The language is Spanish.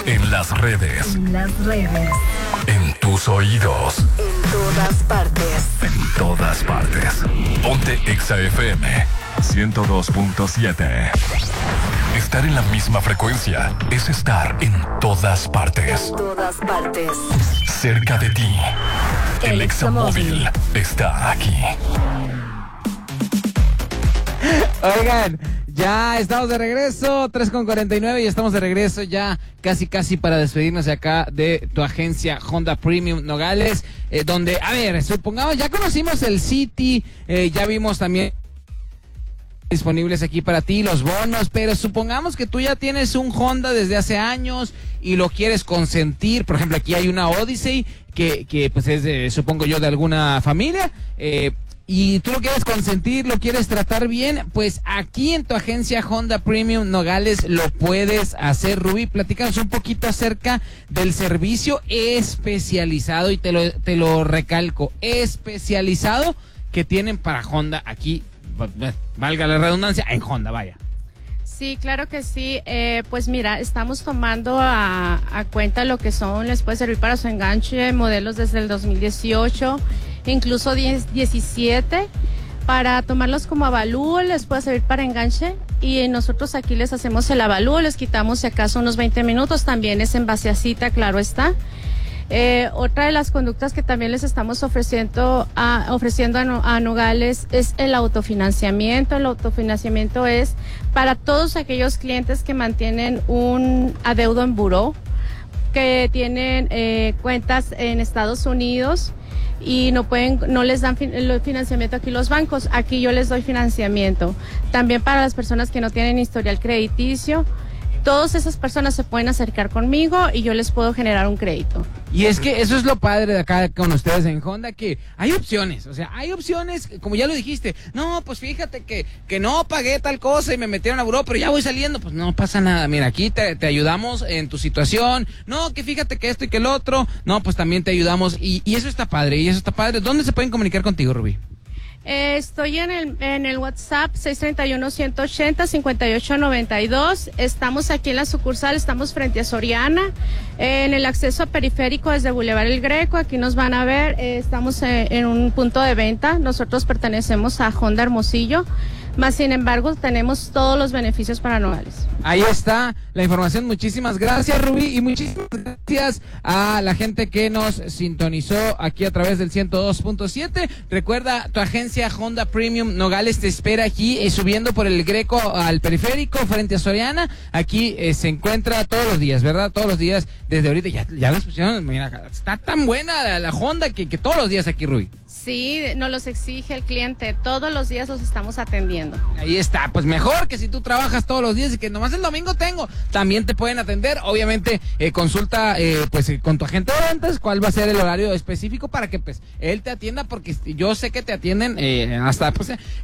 En las redes. En las redes. En tus oídos. En todas partes. En todas partes. Ponte Exa FM 102.7. Estar en la misma frecuencia es estar en todas partes. En todas partes. Cerca de ti. El Exa Móvil está aquí. Oigan, ya estamos de regreso, 3:49 y estamos de regreso ya casi para despedirnos de acá de tu agencia Honda Premium Nogales, donde, a ver, supongamos, ya conocimos el City, ya vimos también disponibles aquí para ti los bonos, pero supongamos que tú ya tienes un Honda desde hace años y lo quieres consentir. Por ejemplo, aquí hay una Odyssey que pues es supongo yo de alguna familia, y tú lo quieres consentir, lo quieres tratar bien, pues aquí en tu agencia Honda Premium Nogales lo puedes hacer. Rubí, platícanos un poquito acerca del servicio especializado, y te lo recalco, especializado que tienen para Honda aquí, valga la redundancia, en Honda, vaya. Sí, claro que sí. Pues mira, estamos tomando a cuenta lo que les puede servir para su enganche, modelos desde el 2018, incluso 17, para tomarlos como avalúo, les puede servir para enganche, y nosotros aquí les hacemos el avalúo, les quitamos si acaso unos 20 minutos, también es en base a cita, claro está. Otra de las conductas que también les estamos ofreciendo a Nogales es el autofinanciamiento. El autofinanciamiento es para todos aquellos clientes que mantienen un adeudo en buró, que tienen cuentas en Estados Unidos y no les dan el financiamiento aquí los bancos. Aquí yo les doy financiamiento. También para las personas que no tienen historial crediticio, todas esas personas se pueden acercar conmigo y yo les puedo generar un crédito. Y es que eso es lo padre de acá con ustedes en Honda, que hay opciones, como ya lo dijiste. No, pues fíjate que no pagué tal cosa y me metieron a buró, pero ya voy saliendo, pues no pasa nada. Mira, aquí te ayudamos en tu situación. No, que fíjate que esto y que el otro. No, pues también te ayudamos, y eso está padre, ¿Dónde se pueden comunicar contigo, Rubí? Estoy en el WhatsApp 631-180-5892. Estamos aquí en la sucursal, estamos frente a Soriana, en el acceso a periférico desde Boulevard El Greco. Aquí nos van a ver, estamos en un punto de venta. Nosotros pertenecemos a Honda Hermosillo, más sin embargo tenemos todos los beneficios para Nogales. Ahí está la información. Muchísimas gracias, Rubí, y muchísimas gracias a la gente que nos sintonizó aquí a través del 102.7. Recuerda, tu agencia Honda Premium Nogales te espera aquí, subiendo por el Greco al periférico frente a Soriana. Aquí se encuentra todos los días, ¿verdad? Todos los días, desde ahorita ya los pusieron. Mira, está tan buena la Honda que todos los días aquí, Rubí. Sí, nos los exige el cliente, todos los días los estamos atendiendo. Ahí está, pues mejor que si tú trabajas todos los días y que nomás el domingo también te pueden atender. Obviamente consulta pues con tu agente de ventas cuál va a ser el horario específico para que pues él te atienda, porque yo sé que te atienden hasta pues